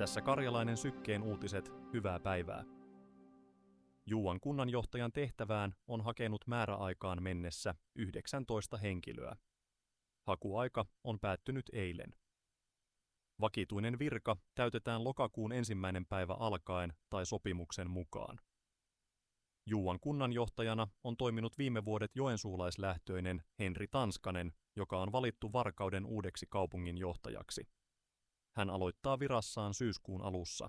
Tässä Karjalainen Sykkeen uutiset, hyvää päivää. Juuan kunnanjohtajan tehtävään on hakenut määräaikaan mennessä 19 henkilöä. Hakuaika on päättynyt eilen. Vakituinen virka täytetään lokakuun 1. päivä alkaen tai sopimuksen mukaan. Juuan kunnanjohtajana on toiminut viime vuodet joensuulaislähtöinen Henri Tanskanen, joka on valittu Varkauden uudeksi kaupunginjohtajaksi. Hän aloittaa virassaan syyskuun alussa.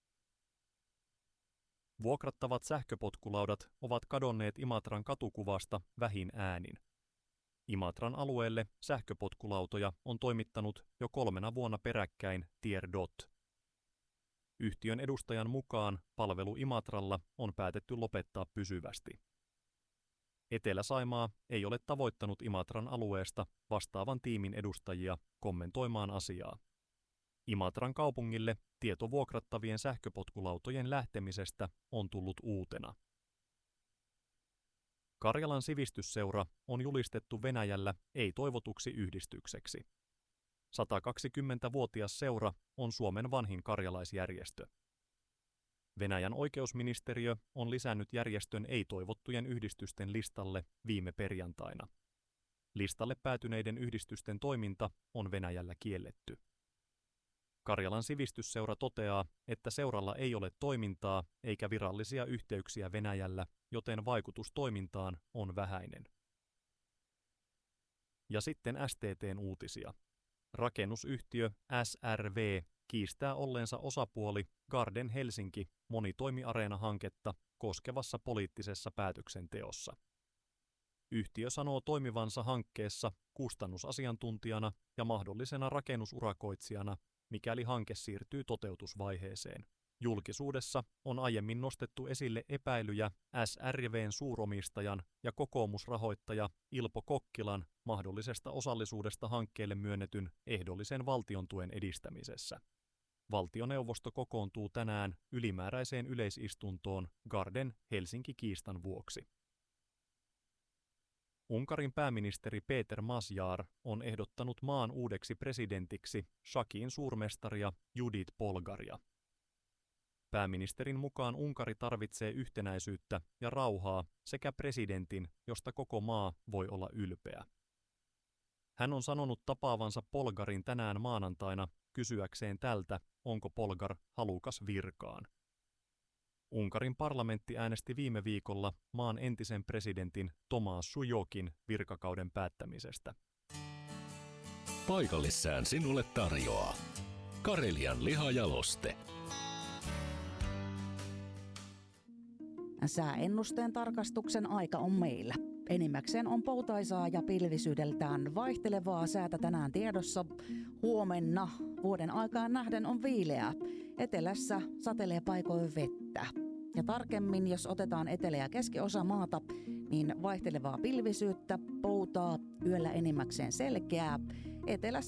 Vuokrattavat sähköpotkulaudat ovat kadonneet Imatran katukuvasta vähin äänin. Imatran alueelle sähköpotkulautoja on toimittanut jo 3 vuonna peräkkäin Tierdot. Yhtiön edustajan mukaan palvelu Imatralla on päätetty lopettaa pysyvästi. Etelä-Saimaa ei ole tavoittanut Imatran alueesta vastaavan tiimin edustajia kommentoimaan asiaa. Imatran kaupungille tieto vuokrattavien sähköpotkulautojen lähtemisestä on tullut uutena. Karjalan sivistysseura on julistettu Venäjällä ei-toivotuksi yhdistykseksi. 120-vuotias seura on Suomen vanhin karjalaisjärjestö. Venäjän oikeusministeriö on lisännyt järjestön ei-toivottujen yhdistysten listalle viime perjantaina. Listalle päätyneiden yhdistysten toiminta on Venäjällä kielletty. Karjalan sivistysseura toteaa, että seuralla ei ole toimintaa eikä virallisia yhteyksiä Venäjällä, joten vaikutus toimintaan on vähäinen. Ja sitten STT:n uutisia. Rakennusyhtiö SRV kiistää olleensa osapuoli Garden Helsinki monitoimiareena-hanketta koskevassa poliittisessa päätöksenteossa. Yhtiö sanoo toimivansa hankkeessa kustannusasiantuntijana ja mahdollisena rakennusurakoitsijana, mikäli hanke siirtyy toteutusvaiheeseen. Julkisuudessa on aiemmin nostettu esille epäilyjä SRV:n suuromistajan ja kokoomusrahoittaja Ilpo Kokkilan mahdollisesta osallisuudesta hankkeelle myönnetyn ehdollisen valtiontuen edistämisessä. Valtioneuvosto kokoontuu tänään ylimääräiseen yleisistuntoon Garden Helsinki-kiistan vuoksi. Unkarin pääministeri Péter Masjar on ehdottanut maan uudeksi presidentiksi shakin suurmestaria Judith Polgaria. Pääministerin mukaan Unkari tarvitsee yhtenäisyyttä ja rauhaa sekä presidentin, josta koko maa voi olla ylpeä. Hän on sanonut tapaavansa Polgarin tänään maanantaina kysyäkseen tältä, onko Polgar halukas virkaan. Unkarin parlamentti äänesti viime viikolla maan entisen presidentin Tomáš Sujókin virkakauden päättämisestä. Paikallissään sinulle tarjoaa Karelian lihajaloste. Sääennusteen tarkastuksen aika on meillä. Enimmäkseen on poutaisaa ja pilvisyydeltään vaihtelevaa säätä tänään tiedossa. Huomenna vuoden aikaan nähden on viileää. Etelässä satelee paikoin vettä. Ja tarkemmin, jos otetaan etelä- ja keskiosa maata, niin vaihtelevaa pilvisyyttä, poutaa, yöllä enimmäkseen selkeää. Etelässä